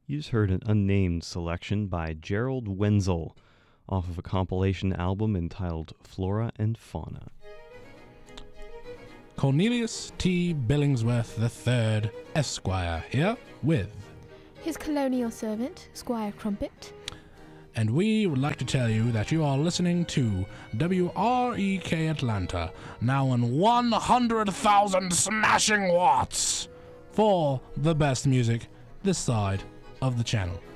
You just heard an unnamed selection by Gerald Wenzel off of a compilation album entitled Flora and Fauna. Cornelius T. Billingsworth III, Esquire, here with his colonial servant, Squire Crumpet. And we would like to tell you that you are listening to WREK Atlanta, now in 100,000 smashing watts, for the best music this side of the channel.